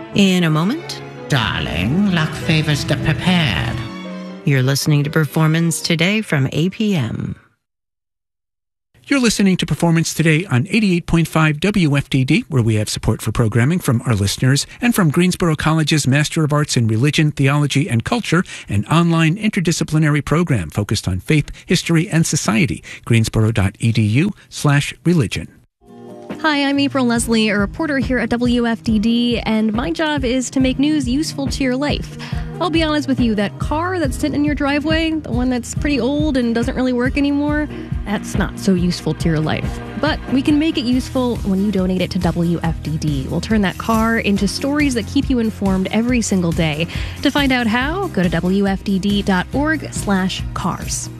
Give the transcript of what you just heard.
In a moment, Darling, luck favors the prepared. you're listening to Performance Today from APM. You're listening to Performance Today on 88.5 WFDD, where we have support for programming from our listeners and from Greensboro College's Master of Arts in Religion, Theology, and Culture, an online interdisciplinary program focused on faith, history, and society. Greensboro.edu/religion. Hi, I'm April Leslie, a reporter here at WFDD, and my job is to make news useful to your life. I'll be honest with you, that car that's sitting in your driveway, the one that's pretty old and doesn't really work anymore, that's not so useful to your life. But we can make it useful when you donate it to WFDD. We'll turn that car into stories that keep you informed every single day. To find out how, go to WFDD.org/cars.